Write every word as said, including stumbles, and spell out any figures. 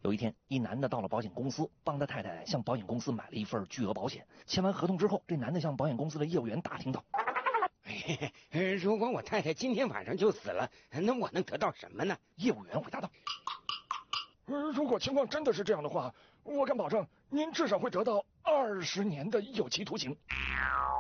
有一天，一男的到了保险公司，帮他太太向保险公司买了一份巨额保险。签完合同之后，这男的向保险公司的业务员打听道： 如果我太太今天晚上就死了，那我能得到什么呢？ 业务员回答道： 如果情况真的是这样的话，我敢保证您至少会得到二十年的有期徒刑。